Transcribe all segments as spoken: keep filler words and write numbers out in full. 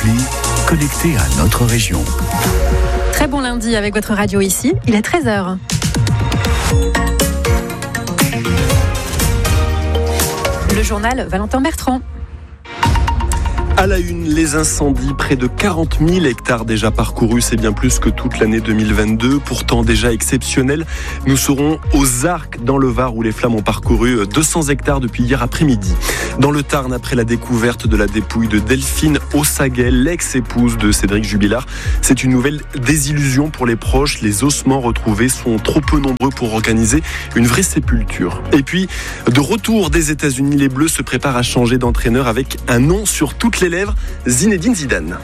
Conflits, connectés à notre région. Très bon lundi avec votre radio ici, il est treize heures. Le journal Valentin Bertrand. À la une, les incendies, près de quarante mille hectares déjà parcourus, c'est bien plus que toute l'année deux mille vingt-deux, pourtant déjà exceptionnel. Nous serons aux Arcs dans le Var où les flammes ont parcouru deux cents hectares depuis hier après-midi. Dans le Tarn, après la découverte de la dépouille de Delphine Ossaguel, l'ex-épouse de Cédric Jubilard, c'est une nouvelle désillusion pour les proches. Les ossements retrouvés sont trop peu nombreux pour organiser une vraie sépulture. Et puis, de retour des États-Unis, les Bleus se préparent à changer d'entraîneur avec un nom sur toutes les lèvres, Zinedine Zidane.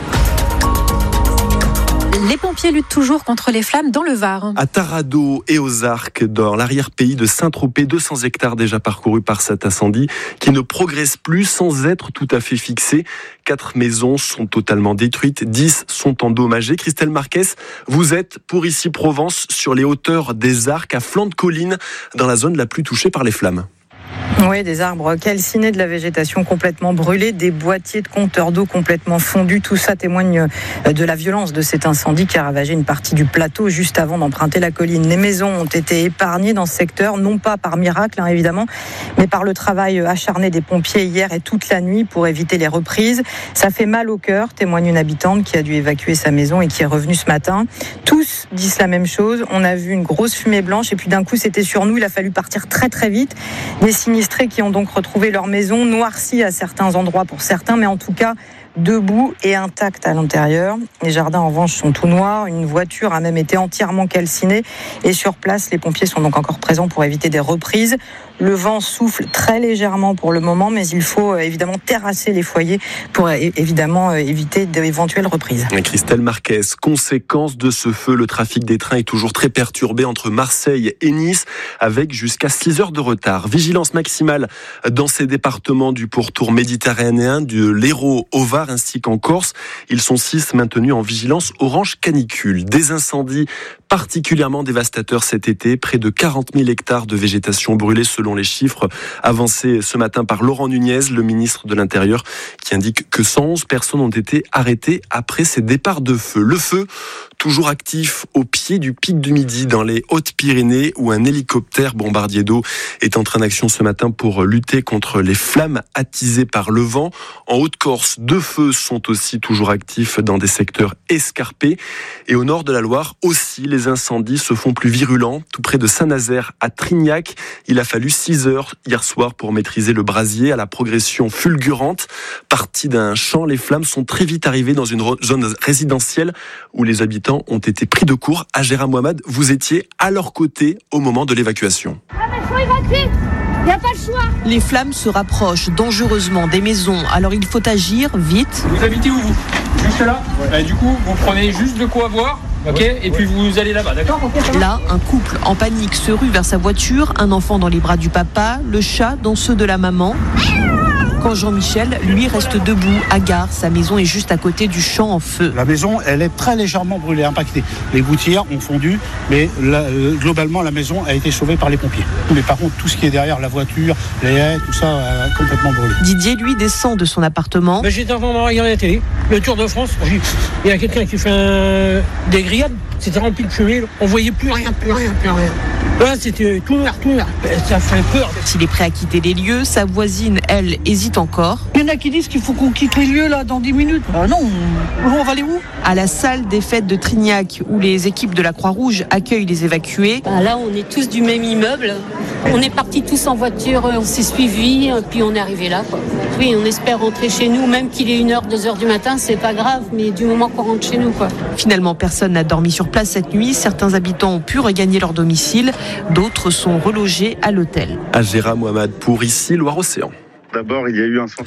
Les pompiers luttent toujours contre les flammes dans le Var. À Taradot et aux Arcs, dans l'arrière-pays de Saint-Tropez, deux cents hectares déjà parcourus par cet incendie qui ne progresse plus sans être tout à fait fixé. Quatre maisons sont totalement détruites, dix sont endommagées. Christelle Marquez, vous êtes pour Ici Provence sur les hauteurs des Arcs, à flanc de colline, dans la zone la plus touchée par les flammes. Oui, des arbres calcinés, de la végétation complètement brûlée, des boîtiers de compteurs d'eau complètement fondus. Tout ça témoigne de la violence de cet incendie qui a ravagé une partie du plateau juste avant d'emprunter la colline. Les maisons ont été épargnées dans ce secteur, non pas par miracle, hein, évidemment, mais par le travail acharné des pompiers hier et toute la nuit pour éviter les reprises. Ça fait mal au cœur, témoigne une habitante qui a dû évacuer sa maison et qui est revenue ce matin. Tous disent la même chose. On a vu une grosse fumée blanche et puis d'un coup, c'était sur nous. Il a fallu partir très très vite. Des sinistrés qui ont donc retrouvé leur maison noircie à certains endroits pour certains, mais en tout cas debout et intacte à l'intérieur. Les jardins en revanche sont tout noirs, une voiture a même été entièrement calcinée et sur place les pompiers sont donc encore présents pour éviter des reprises. Le vent souffle très légèrement pour le moment, mais il faut évidemment terrasser les foyers pour évidemment éviter d'éventuelles reprises. Christelle Marquez, conséquence de ce feu, le trafic des trains est toujours très perturbé entre Marseille et Nice, avec jusqu'à six heures de retard. Vigilance maximale dans ces départements du pourtour méditerranéen, de l'Hérault au Var ainsi qu'en Corse. Ils sont six maintenus en vigilance orange canicule. Des incendies particulièrement dévastateurs cet été, près de quarante mille hectares de végétation brûlée selon les chiffres avancés ce matin par Laurent Nunez, le ministre de l'Intérieur, qui indique que cent onze personnes ont été arrêtées après ces départs de feu. Le feu, toujours actif au pied du pic du Midi, dans les Hautes-Pyrénées, où un hélicoptère bombardier d'eau est en train d'action ce matin pour lutter contre les flammes attisées par le vent. En Haute-Corse, deux feux sont aussi toujours actifs dans des secteurs escarpés. Et au nord de la Loire aussi, les incendies se font plus virulents. Tout près de Saint-Nazaire, à Trignac, il a fallu six heures hier soir pour maîtriser le brasier à la progression fulgurante. Parti d'un champ, les flammes sont très vite arrivées dans une zone résidentielle où les habitants ont été pris de court. Agera Mohamed, vous étiez à leur côté au moment de l'évacuation. Ah mais faut évacuer, il n'y a pas le choix. Les flammes se rapprochent dangereusement des maisons, alors il faut agir vite. Vous habitez où vous ? Juste là ? Ouais, du coup, vous prenez juste de quoi boire. Ok, ouais, et puis vous allez là-bas, d'accord ? Là, un couple en panique se rue vers sa voiture, un enfant dans les bras du papa, le chat dans ceux de la maman. Quand Jean-Michel, lui, reste debout, hagard, sa maison est juste à côté du champ en feu. La maison, elle est très légèrement brûlée, impactée. Les gouttières ont fondu, mais la, euh, globalement, la maison a été sauvée par les pompiers. Mais par contre, tout ce qui est derrière, la voiture, les haies, tout ça, a complètement brûlé. Didier, lui, descend de son appartement. Ben, j'étais en train de regarder la télé, le Tour de France. Il y a quelqu'un qui fait un... des grillades, c'était rempli de fumée. On voyait plus rien, plus rien, plus rien. Là, c'était tout noir, tout noir. Ça fait peur. S'il est prêt à quitter les lieux, sa voisine, elle, hésite encore. Il y en a qui disent qu'il faut qu'on quitte les lieux là dans dix minutes. Ah non, on va aller où ? À la salle des fêtes de Trignac, où les équipes de la Croix-Rouge accueillent les évacués. Bah là, on est tous du même immeuble. On est partis tous en voiture, on s'est suivis, puis on est arrivé là, quoi. Oui, on espère rentrer chez nous, même qu'il est une heure, deux heures du matin, c'est pas grave, mais du moment qu'on rentre chez nous, quoi. Finalement, personne n'a dormi sur place cette nuit. Certains habitants ont pu regagner leur domicile. D'autres sont relogés à l'hôtel. Agera Mohamed pour Ici Loire-Océan. D'abord, il y a eu un centre.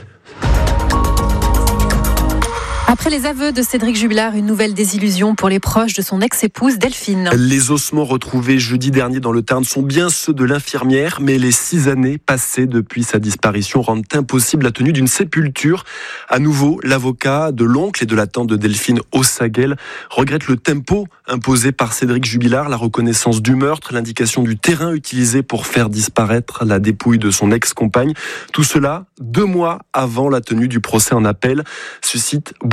Après les aveux de Cédric Jubilard, une nouvelle désillusion pour les proches de son ex-épouse Delphine. Les ossements retrouvés jeudi dernier dans le Tarn sont bien ceux de l'infirmière, mais les six années passées depuis sa disparition rendent impossible la tenue d'une sépulture. À nouveau, l'avocat de l'oncle et de la tante de Delphine Ossaguel regrette le tempo imposé par Cédric Jubilard, la reconnaissance du meurtre, l'indication du terrain utilisé pour faire disparaître la dépouille de son ex-compagne. Tout cela, deux mois avant la tenue du procès en appel, suscite beaucoup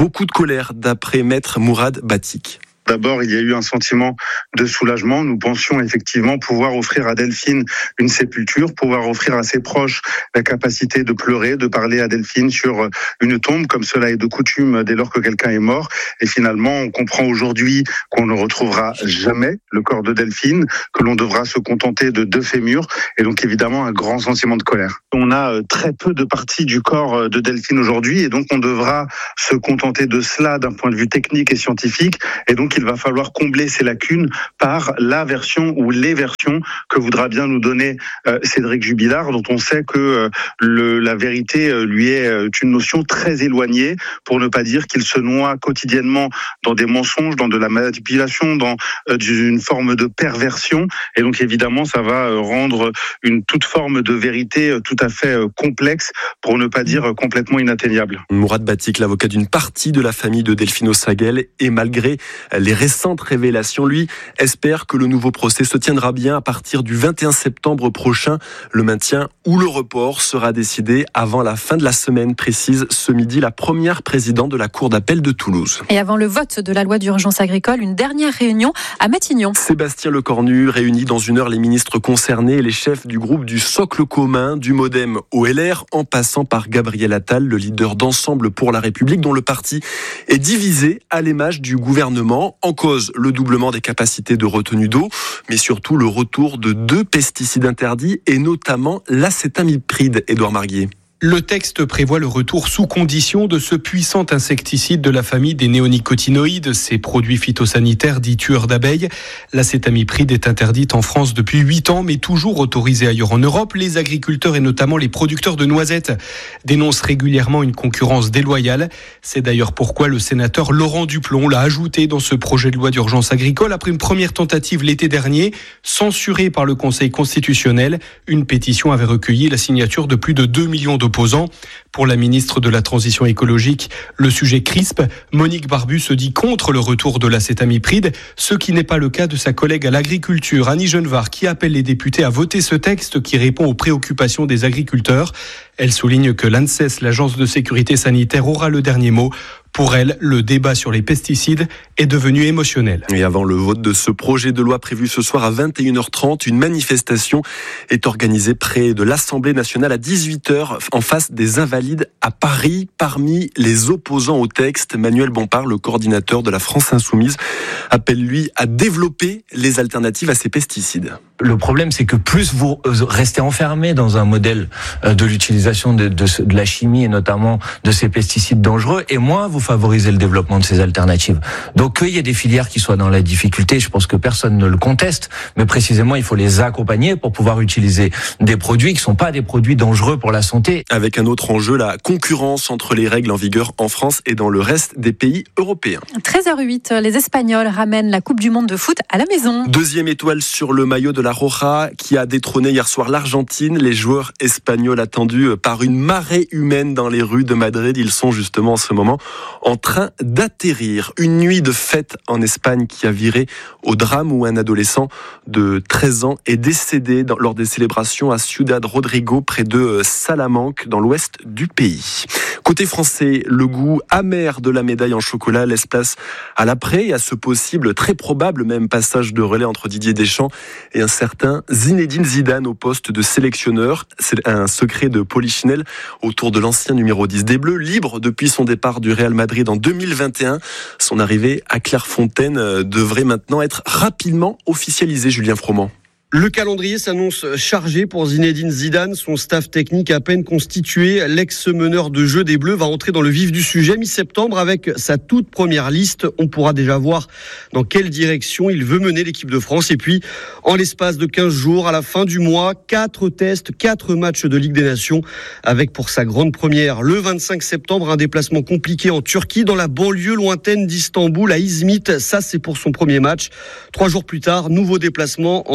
beaucoup de colère, d'après maître Mourad Batik. D'abord, il y a eu un sentiment de soulagement. Nous pensions effectivement pouvoir offrir à Delphine une sépulture, pouvoir offrir à ses proches la capacité de pleurer, de parler à Delphine sur une tombe, comme cela est de coutume dès lors que quelqu'un est mort. Et finalement, on comprend aujourd'hui qu'on ne retrouvera jamais le corps de Delphine, que l'on devra se contenter de deux fémurs, et donc évidemment un grand sentiment de colère. On a très peu de parties du corps de Delphine aujourd'hui, et donc on devra se contenter de cela d'un point de vue technique et scientifique, et donc il va falloir combler ces lacunes par la version ou les versions que voudra bien nous donner euh, Cédric Jubilard, dont on sait que euh, le, la vérité euh, lui est euh, une notion très éloignée, pour ne pas dire qu'il se noie quotidiennement dans des mensonges, dans de la manipulation, dans euh, une forme de perversion, et donc évidemment ça va euh, rendre une toute forme de vérité euh, tout à fait euh, complexe, pour ne pas dire euh, complètement inatteignable. Mourad Batik, l'avocat d'une partie de la famille de Delphine Ossagel, et malgré les récentes révélations, lui, espère que le nouveau procès se tiendra bien à partir du vingt et un septembre prochain. Le maintien ou le report sera décidé avant la fin de la semaine, précise ce midi la première présidente de la Cour d'appel de Toulouse. Et avant le vote de la loi d'urgence agricole, une dernière réunion à Matignon. Sébastien Lecornu réunit dans une heure les ministres concernés et les chefs du groupe du socle commun, du Modem au L R, en passant par Gabriel Attal, le leader d'Ensemble pour la République, dont le parti est divisé à l'image du gouvernement. En cause, le doublement des capacités de retenue d'eau, mais surtout le retour de deux pesticides interdits, et notamment l'acétamipride. Édouard Marguier. Le texte prévoit le retour sous condition de ce puissant insecticide de la famille des néonicotinoïdes, ces produits phytosanitaires dits tueurs d'abeilles. L'acétamipride est interdite en France depuis huit ans, mais toujours autorisée ailleurs en Europe. Les agriculteurs et notamment les producteurs de noisettes dénoncent régulièrement une concurrence déloyale. C'est d'ailleurs pourquoi le sénateur Laurent Duplon l'a ajouté dans ce projet de loi d'urgence agricole après une première tentative l'été dernier, censurée par le Conseil constitutionnel. Une pétition avait recueilli la signature de plus de deux millions d'opposants. Pour la ministre de la Transition écologique, le sujet crispe. Monique Barbu se dit contre le retour de l'acétamipride, ce qui n'est pas le cas de sa collègue à l'agriculture, Annie Genevard, qui appelle les députés à voter ce texte qui répond aux préoccupations des agriculteurs. Elle souligne que l'ANSES, l'agence de sécurité sanitaire, aura le dernier mot. Pour elle, le débat sur les pesticides est devenu émotionnel. Et avant le vote de ce projet de loi prévu ce soir à vingt et une heures trente, une manifestation est organisée près de l'Assemblée nationale à dix-huit heures en face des Invalides à Paris. Parmi les opposants au texte, Manuel Bompard, le coordinateur de la France Insoumise, appelle lui à développer les alternatives à ces pesticides. Le problème, c'est que plus vous restez enfermé dans un modèle de l'utilisation de, de, de la chimie et notamment de ces pesticides dangereux, et moins vous favorisez le développement de ces alternatives. Donc qu'il y ait des filières qui soient dans la difficulté, je pense que personne ne le conteste, mais précisément il faut les accompagner pour pouvoir utiliser des produits qui ne sont pas des produits dangereux pour la santé. Avec un autre enjeu, la concurrence entre les règles en vigueur en France et dans le reste des pays européens. treize heures huit, les Espagnols ramènent la Coupe du Monde de foot à la maison. Deuxième étoile sur le maillot de la Roja qui a détrôné hier soir l'Argentine. Les joueurs espagnols attendus par une marée humaine dans les rues de Madrid. Ils sont justement en ce moment en train d'atterrir. Une nuit de fête en Espagne qui a viré au drame où un adolescent de treize ans est décédé dans, lors des célébrations à Ciudad Rodrigo près de Salamanque dans l'ouest du pays. Côté français, le goût amer de la médaille en chocolat laisse place à l'après et à ce possible, très probable même passage de relais entre Didier Deschamps et un certain Zinedine Zidane au poste de sélectionneur. C'est un secret de Polichinelle autour de l'ancien numéro dix des Bleus, libre depuis son départ du Real Madrid en deux mille vingt et un. Son arrivée à Clairefontaine devrait maintenant être rapidement officialisée, Julien Froment. Le calendrier s'annonce chargé pour Zinedine Zidane. Son staff technique à peine constitué. L'ex-meneur de jeu des Bleus va entrer dans le vif du sujet mi-septembre avec sa toute première liste. On pourra déjà voir dans quelle direction il veut mener l'équipe de France. Et puis, en l'espace de quinze jours, à la fin du mois, quatre tests, quatre matchs de Ligue des Nations. Avec pour sa grande première, le vingt-cinq septembre, un déplacement compliqué en Turquie, dans la banlieue lointaine d'Istanbul, à Izmit. Ça, c'est pour son premier match. Trois jours plus tard, nouveau déplacement en Belgique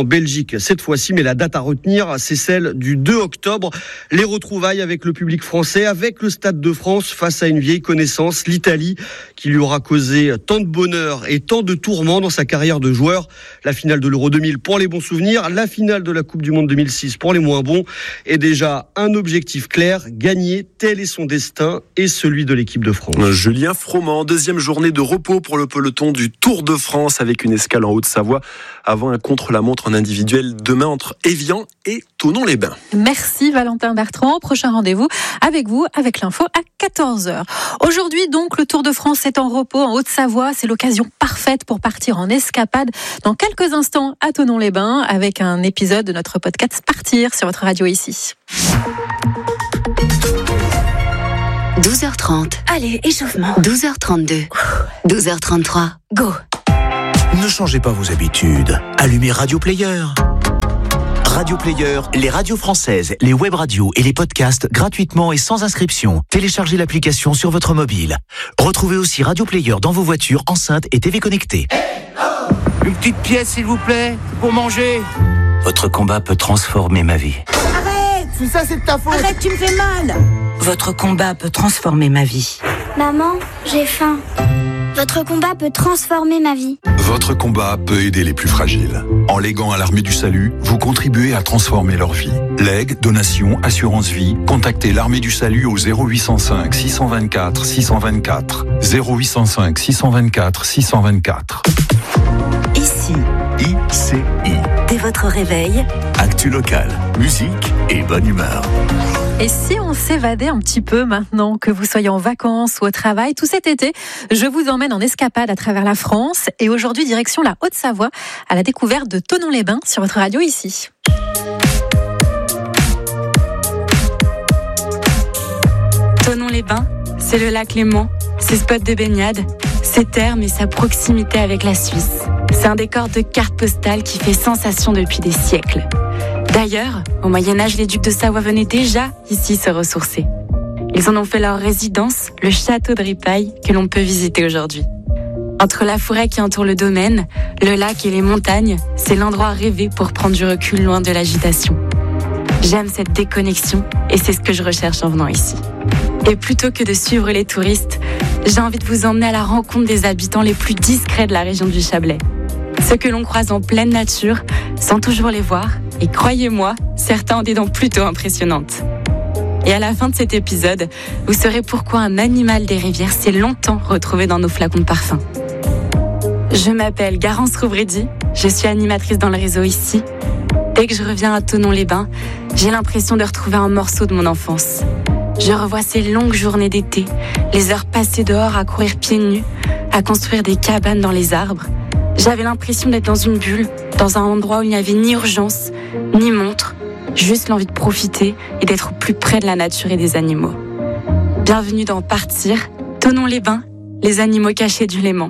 public cette fois-ci, mais la date à retenir, c'est celle du deux octobre. Les retrouvailles avec le public français, avec le Stade de France face à une vieille connaissance, l'Italie, qui lui aura causé tant de bonheur et tant de tourments dans sa carrière de joueur. La finale de l'Euro deux mille pour les bons souvenirs, la finale de la Coupe du Monde deux mille six pour les moins bons, et déjà un objectif clair, gagner, tel est son destin et celui de l'équipe de France. Julien Froment, deuxième journée de repos pour le peloton du Tour de France avec une escale en Haute-Savoie avant un contre-la-montre en individuel demain entre Évian et Thonon-les-Bains. Merci Valentin Bertrand. Prochain rendez-vous avec vous, avec l'info à quatorze heures. Aujourd'hui donc, le Tour de France est en repos en Haute-Savoie. C'est l'occasion parfaite pour partir en escapade dans quelques instants à Thonon-les-Bains avec un épisode de notre podcast Partir sur votre radio ici. douze heures trente. Allez, échauffement. douze heures trente-deux. douze heures trente-trois. Go. Ne changez pas vos habitudes. Allumez Radio Player. Radio Player, les radios françaises, les web radios et les podcasts gratuitement et sans inscription. Téléchargez l'application sur votre mobile. Retrouvez aussi Radio Player dans vos voitures, enceintes et T V connectées. Une petite pièce, s'il vous plaît, pour manger. Votre combat peut transformer ma vie. Arrête, c'est ça, c'est de ta faute. Arrête, tu me fais mal. Votre combat peut transformer ma vie. Maman, j'ai faim. Votre combat peut transformer ma vie. Votre combat peut aider les plus fragiles. En léguant à l'Armée du Salut, vous contribuez à transformer leur vie. Legs, donations, assurance vie, contactez l'Armée du Salut au zéro huit cent cinq six cent vingt-quatre six cent vingt-quatre. zéro huit cent cinq six cent vingt-quatre six cent vingt-quatre. Ici, I C I. dès votre réveil, Actu locale, musique et bonne humeur. Et si on s'évadait un petit peu maintenant, que vous soyez en vacances ou au travail, tout cet été, je vous emmène en escapade à travers la France. Et aujourd'hui, direction la Haute-Savoie, à la découverte de Thonon-les-Bains sur votre radio ici. Thonon-les-Bains, c'est le lac Léman, ses spots de baignade, ses termes et sa proximité avec la Suisse. C'est un décor de carte postale qui fait sensation depuis des siècles. D'ailleurs, au Moyen-Âge, les ducs de Savoie venaient déjà ici se ressourcer. Ils en ont fait leur résidence, le château de Ripaille, que l'on peut visiter aujourd'hui. Entre la forêt qui entoure le domaine, le lac et les montagnes, c'est l'endroit rêvé pour prendre du recul loin de l'agitation. J'aime cette déconnexion et c'est ce que je recherche en venant ici. Et plutôt que de suivre les touristes, j'ai envie de vous emmener à la rencontre des habitants les plus discrets de la région du Chablais. Ceux que l'on croise en pleine nature, sans toujours les voir, et croyez-moi, certains ont des dents plutôt impressionnantes. Et à la fin de cet épisode, vous saurez pourquoi un animal des rivières s'est longtemps retrouvé dans nos flacons de parfum. Je m'appelle Garance Rouvredi, je suis animatrice dans le réseau ici. Dès que je reviens à Thonon-les-Bains, j'ai l'impression de retrouver un morceau de mon enfance. Je revois ces longues journées d'été, les heures passées dehors à courir pieds nus, à construire des cabanes dans les arbres. J'avais l'impression d'être dans une bulle, dans un endroit où il n'y avait ni urgence, ni montre, juste l'envie de profiter et d'être au plus près de la nature et des animaux. Bienvenue dans Partir, Thonon-les-Bains, les animaux cachés du Léman.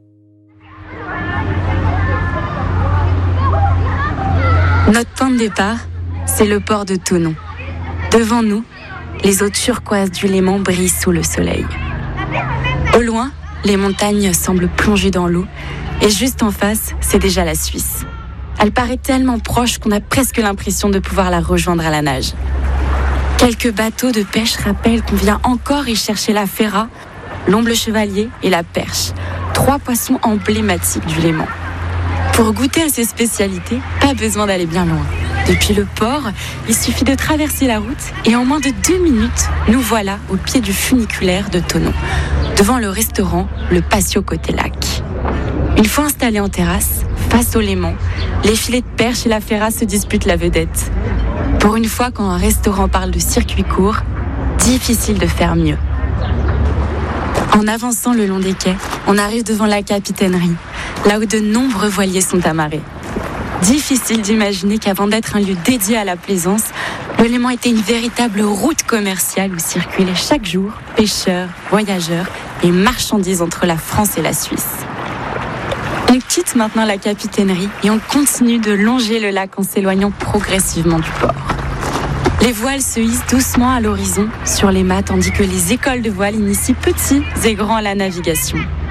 Notre point de départ, c'est le port de Thonon. Devant nous, les eaux turquoises du Léman brillent sous le soleil. Au loin, les montagnes semblent plongées dans l'eau. Et juste en face, c'est déjà la Suisse. Elle paraît tellement proche qu'on a presque l'impression de pouvoir la rejoindre à la nage. Quelques bateaux de pêche rappellent qu'on vient encore y chercher la ferra, l'omble chevalier et la perche. Trois poissons emblématiques du Léman. Pour goûter à ces spécialités, pas besoin d'aller bien loin. Depuis le port, il suffit de traverser la route et en moins de deux minutes, nous voilà au pied du funiculaire de Thonon, devant le restaurant Le Patio côté lac. Une fois installés en terrasse, face au Léman, les filets de perche et la ferra se disputent la vedette. Pour une fois, quand un restaurant parle de circuit court, difficile de faire mieux. En avançant le long des quais, on arrive devant la capitainerie, là où de nombreux voiliers sont amarrés. Difficile d'imaginer qu'avant d'être un lieu dédié à la plaisance, le Léman était une véritable route commerciale où circulaient chaque jour pêcheurs, voyageurs et marchandises entre la France et la Suisse. On quitte maintenant la capitainerie et on continue de longer le lac en s'éloignant progressivement du port. Les voiles se hissent doucement à l'horizon sur les mâts tandis que les écoles de voile initient petits et grands à la navigation.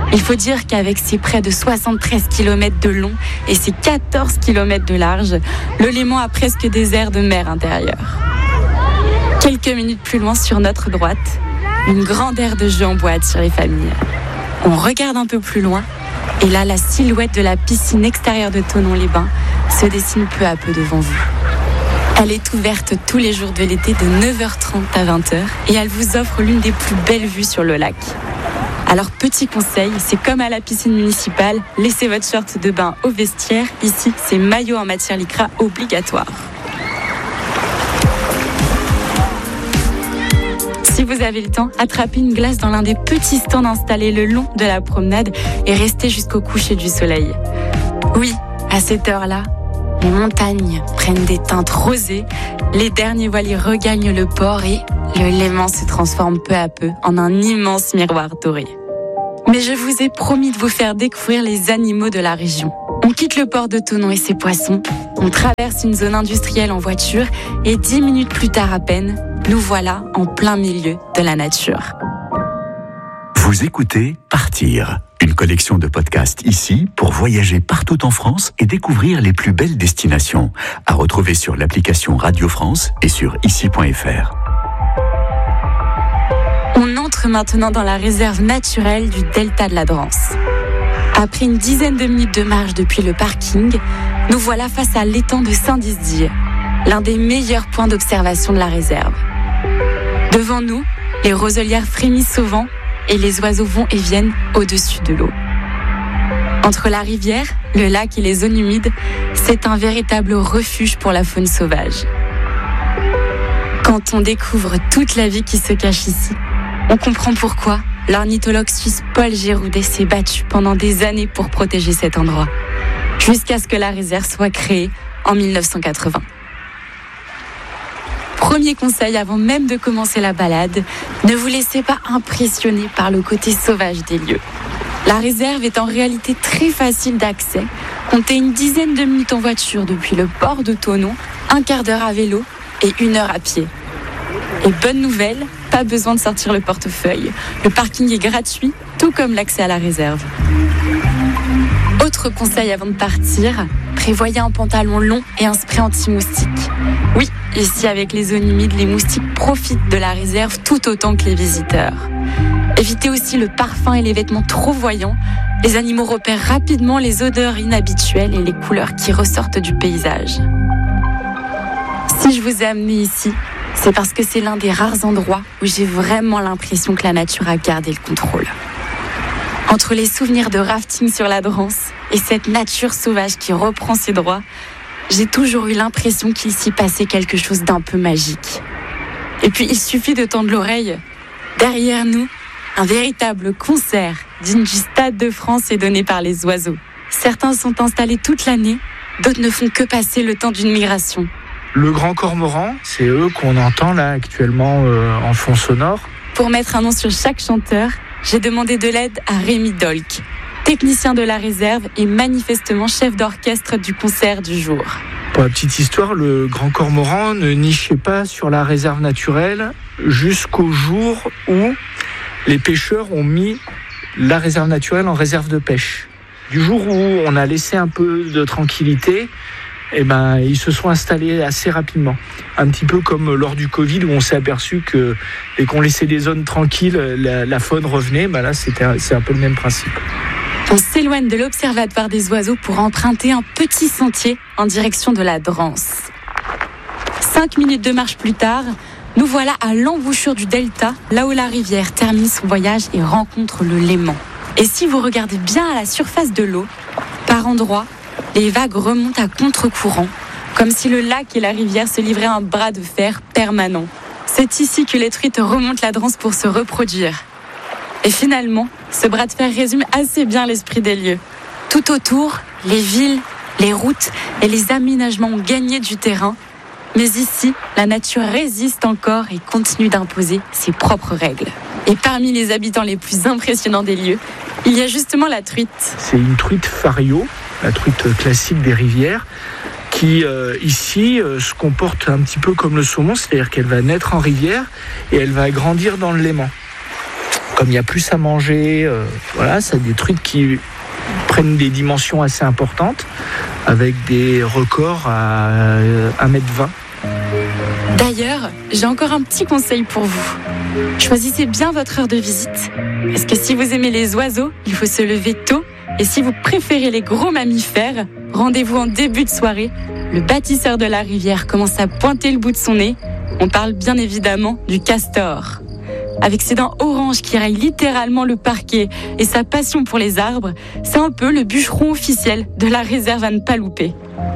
Il faut dire qu'avec ses près de soixante-treize kilomètres de long et ses quatorze kilomètres de large, le Léman a presque des airs de mer intérieure. Quelques minutes plus loin sur notre droite, une grande aire de jeu en bois attire les familles. On regarde un peu plus loin et là, la silhouette de la piscine extérieure de Thonon-les-Bains se dessine peu à peu devant vous. Elle est ouverte tous les jours de l'été de neuf heures trente à vingt heures et elle vous offre l'une des plus belles vues sur le lac. Alors petit conseil, c'est comme à la piscine municipale, laissez votre shirt de bain au vestiaire. Ici, c'est maillot en matière lycra obligatoire. Si vous avez le temps, attrapez une glace dans l'un des petits stands installés le long de la promenade et restez jusqu'au coucher du soleil. Oui, à cette heure-là, les montagnes prennent des teintes rosées, les derniers voiliers regagnent le port et le Léman se transforme peu à peu en un immense miroir doré. Mais je vous ai promis de vous faire découvrir les animaux de la région. On quitte le port de Thonon et ses poissons, on traverse une zone industrielle en voiture et dix minutes plus tard à peine, nous voilà en plein milieu de la nature. Vous écoutez Partir, une collection de podcasts ici pour voyager partout en France et découvrir les plus belles destinations. À retrouver sur l'application Radio France et sur ici point f r. On entre maintenant dans la réserve naturelle du delta de la Drance. Après une dizaine de minutes de marche depuis le parking, nous voilà face à l'étang de Saint-Dizier, l'un des meilleurs points d'observation de la réserve. Devant nous, les roselières frémissent au vent et les oiseaux vont et viennent au-dessus de l'eau. Entre la rivière, le lac et les zones humides, c'est un véritable refuge pour la faune sauvage. Quand on découvre toute la vie qui se cache ici, on comprend pourquoi l'ornithologue suisse Paul Géroudet s'est battu pendant des années pour protéger cet endroit, jusqu'à ce que la réserve soit créée en mille neuf cent quatre-vingts. Premier conseil avant même de commencer la balade, ne vous laissez pas impressionner par le côté sauvage des lieux. La réserve est en réalité très facile d'accès. Comptez une dizaine de minutes en voiture depuis le port de Thonon, un quart d'heure à vélo et une heure à pied. Et bonne nouvelle, pas besoin de sortir le portefeuille. Le parking est gratuit, tout comme l'accès à la réserve. Autre conseil avant de partir, prévoyez un pantalon long et un spray anti-moustique. Oui, ici avec les zones humides, les moustiques profitent de la réserve tout autant que les visiteurs. Évitez aussi le parfum et les vêtements trop voyants. Les animaux repèrent rapidement les odeurs inhabituelles et les couleurs qui ressortent du paysage. Si je vous ai amené ici, c'est parce que c'est l'un des rares endroits où j'ai vraiment l'impression que la nature a gardé le contrôle. Entre les souvenirs de rafting sur la Drance et cette nature sauvage qui reprend ses droits, j'ai toujours eu l'impression qu'il s'y passait quelque chose d'un peu magique. Et puis il suffit de tendre l'oreille. Derrière nous, un véritable concert digne du Stade de France est donné par les oiseaux. Certains sont installés toute l'année, d'autres ne font que passer le temps d'une migration. Le grand cormoran, c'est eux qu'on entend là actuellement euh, en fond sonore. Pour mettre un nom sur chaque chanteur, j'ai demandé de l'aide à Rémi Dolk, technicien de la réserve et manifestement chef d'orchestre du concert du jour. Pour la petite histoire, le grand cormoran ne nichait pas sur la réserve naturelle jusqu'au jour où les pêcheurs ont mis la réserve naturelle en réserve de pêche. Du jour où on a laissé un peu de tranquillité, eh ben, ils se sont installés assez rapidement. Un petit peu comme lors du Covid où on s'est aperçu que dès qu'on laissait des zones tranquilles, la, la faune revenait. Ben là, c'était, c'est un peu le même principe. On s'éloigne de l'observatoire des oiseaux pour emprunter un petit sentier en direction de la Drance. Cinq minutes de marche plus tard, nous voilà à l'embouchure du delta, là où la rivière termine son voyage et rencontre le Léman. Et si vous regardez bien à la surface de l'eau, par endroits, les vagues remontent à contre-courant, comme si le lac et la rivière se livraient un bras de fer permanent. C'est ici que les truites remontent la Drance pour se reproduire. Et finalement, ce bras de fer résume assez bien l'esprit des lieux. Tout autour, les villes, les routes et les aménagements ont gagné du terrain. Mais ici, la nature résiste encore et continue d'imposer ses propres règles. Et parmi les habitants les plus impressionnants des lieux, il y a justement la truite. C'est une truite fario, la truite classique des rivières, qui euh, ici euh, se comporte un petit peu comme le saumon, c'est-à-dire qu'elle va naître en rivière et elle va grandir dans le Léman. comme il y a plus à manger, euh, voilà, c'est des trucs qui prennent des dimensions assez importantes, avec des records à un mètre vingt. D'ailleurs, j'ai encore un petit conseil pour vous. Choisissez bien votre heure de visite. Parce que si vous aimez les oiseaux, il faut se lever tôt. Et si vous préférez les gros mammifères, rendez-vous en début de soirée. Le bâtisseur de la rivière commence à pointer le bout de son nez. On parle bien évidemment du castor. Avec ses dents oranges qui rayent littéralement le parquet et sa passion pour les arbres, c'est un peu le bûcheron officiel de la réserve à ne pas louper.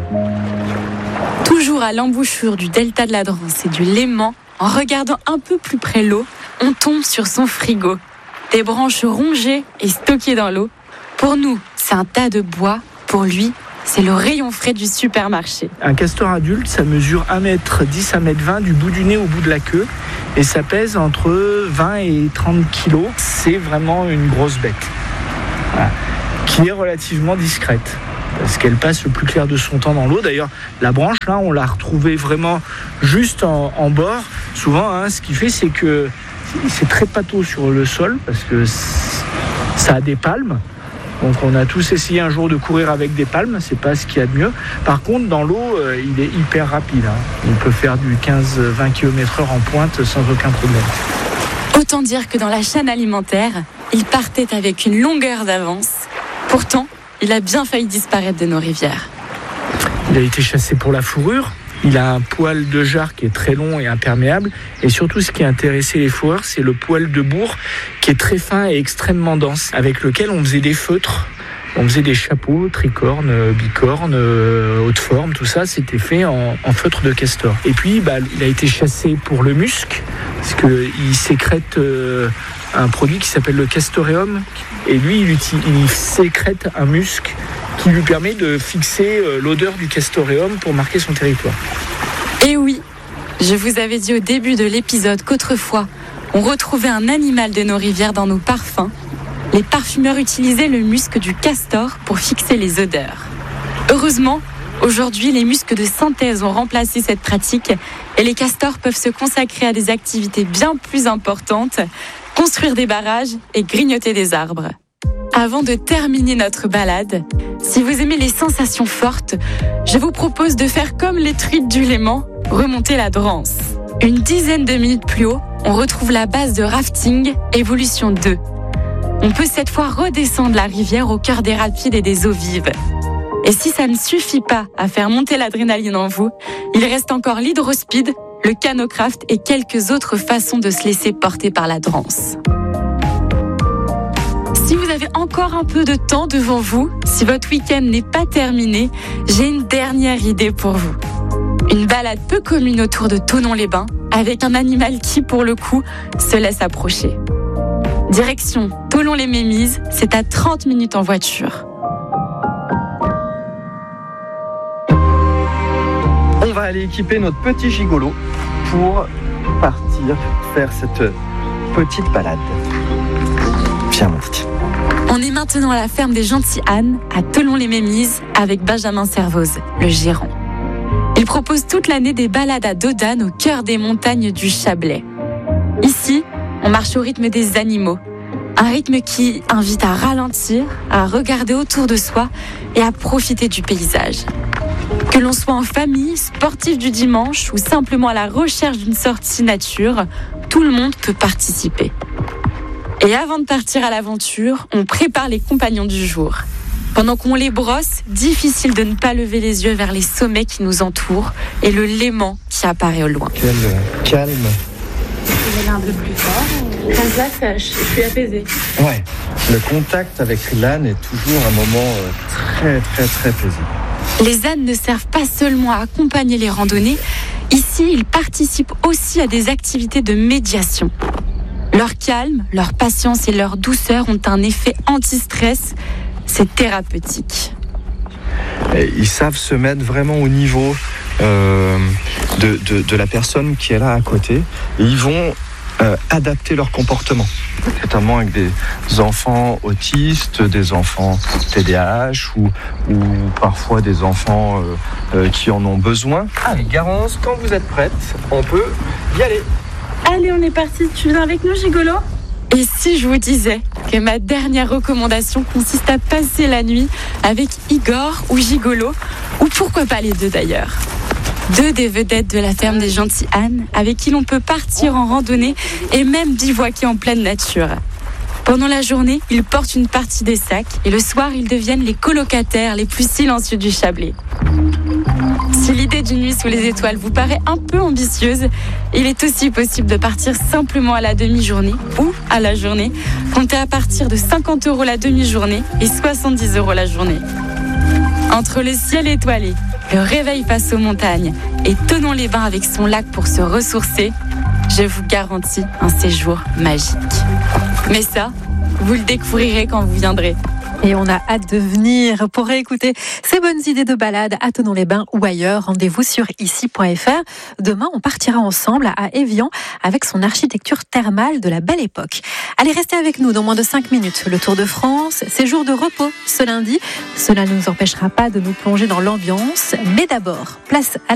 Toujours à l'embouchure du delta de la Drance et du Léman, en regardant un peu plus près l'eau, on tombe sur son frigo. Des branches rongées et stockées dans l'eau. Pour nous, c'est un tas de bois. Pour lui, c'est le rayon frais du supermarché. Un castor adulte, ça mesure un mètre dix à un mètre vingt du bout du nez au bout de la queue. Et ça pèse entre vingt et trente kilos. C'est vraiment une grosse bête. Voilà. Qui est relativement discrète. Parce qu'elle passe le plus clair de son temps dans l'eau. D'ailleurs, la branche, là, on l'a retrouvée vraiment juste en, en bord. Souvent, hein, ce qu'il fait, c'est que c'est très pâteau sur le sol, parce que ça a des palmes. Donc on a tous essayé un jour de courir avec des palmes, c'est pas ce qu'il y a de mieux. Par contre, dans l'eau, euh, il est hyper rapide. Hein. On peut faire du quinze à vingt kilomètres heure en pointe sans aucun problème. Autant dire que dans la chaîne alimentaire, il partait avec une longueur d'avance. Pourtant, il a bien failli disparaître de nos rivières. Il a été chassé pour la fourrure. Il a un poil de jarre qui est très long et imperméable. Et surtout, ce qui a intéressé les fourreurs, c'est le poil de bourre qui est très fin et extrêmement dense, avec lequel on faisait des feutres. On faisait des chapeaux, tricornes, bicornes, haute forme, tout ça, c'était fait en, en feutre de castor. Et puis, bah, il a été chassé pour le musc, parce qu'il sécrète euh, un produit qui s'appelle le castoreum. Et lui, il, utilise, il sécrète un musc qui lui permet de fixer l'odeur du castoreum pour marquer son territoire. Et oui, je vous avais dit au début de l'épisode qu'autrefois, on retrouvait un animal de nos rivières dans nos parfums. Les parfumeurs utilisaient le musc du castor pour fixer les odeurs. Heureusement, aujourd'hui, les muscs de synthèse ont remplacé cette pratique et les castors peuvent se consacrer à des activités bien plus importantes, construire des barrages et grignoter des arbres. Avant de terminer notre balade, si vous aimez les sensations fortes, je vous propose de faire comme les truites du Léman, remonter la Drance. Une dizaine de minutes plus haut, on retrouve la base de rafting Évolution deux. On peut cette fois redescendre la rivière au cœur des rapides et des eaux vives. Et si ça ne suffit pas à faire monter l'adrénaline en vous, il reste encore l'hydrospeed, le canocraft et quelques autres façons de se laisser porter par la Drance. Si vous avez encore un peu de temps devant vous, si votre week-end n'est pas terminé, j'ai une dernière idée pour vous. Une balade peu commune autour de Thonon-les-Bains, avec un animal qui, pour le coup, se laisse approcher. Direction Thonon-les-Mémises, c'est à trente minutes en voiture. On va aller équiper notre petit gigolo pour partir faire cette petite balade. Viens, mon petit. On est maintenant à la ferme des Gentilles Annes, à Thonon-les-Mémises, avec Benjamin Servoz, le gérant. Il propose toute l'année des balades à dos d'âne au cœur des montagnes du Chablais. Ici, on marche au rythme des animaux. Un rythme qui invite à ralentir, à regarder autour de soi et à profiter du paysage. Que l'on soit en famille, sportif du dimanche ou simplement à la recherche d'une sortie nature, tout le monde peut participer. Et avant de partir à l'aventure, on prépare les compagnons du jour. Pendant qu'on les brosse, difficile de ne pas lever les yeux vers les sommets qui nous entourent et le Léman qui apparaît au loin. Quel calme. Je vais aller un peu plus fort. Comme ça, je suis apaisée. Ouais, le contact avec l'âne est toujours un moment très très très paisible. Les ânes ne servent pas seulement à accompagner les randonnées. Ici, ils participent aussi à des activités de médiation. Leur calme, leur patience et leur douceur ont un effet anti-stress. C'est thérapeutique. Et ils savent se mettre vraiment au niveau euh, de, de, de la personne qui est là à côté. Et ils vont euh, adapter leur comportement, notamment avec des enfants autistes, des enfants T D A H ou, ou parfois des enfants euh, euh, qui en ont besoin. Allez, Garance, quand vous êtes prête, on peut y aller. Allez, on est parti. Tu viens avec nous, gigolo ? Et si je vous disais que ma dernière recommandation consiste à passer la nuit avec Igor ou Gigolo, ou pourquoi pas les deux d'ailleurs. Deux des vedettes de la ferme des Gentilles Anne, avec qui l'on peut partir en randonnée et même bivouaquer en pleine nature. Pendant la journée, ils portent une partie des sacs et le soir, ils deviennent les colocataires les plus silencieux du Chablais. Si l'idée d'une nuit sous les étoiles vous paraît un peu ambitieuse, il est aussi possible de partir simplement à la demi-journée ou à la journée. Comptez à partir de cinquante euros la demi-journée et soixante-dix euros la journée. Entre le ciel étoilé, le réveil face aux montagnes et Thonon-les-Bains avec son lac pour se ressourcer, je vous garantis un séjour magique. Mais ça, vous le découvrirez quand vous viendrez. Et on a hâte de venir pour réécouter ces bonnes idées de balade à Thonon-les-Bains ou ailleurs. Rendez-vous sur ici point f r. Demain, on partira ensemble à Évian avec son architecture thermale de la belle époque. Allez, restez avec nous dans moins de cinq minutes. Le Tour de France, c'est jour de repos ce lundi. Cela ne nous empêchera pas de nous plonger dans l'ambiance. Mais d'abord, place à la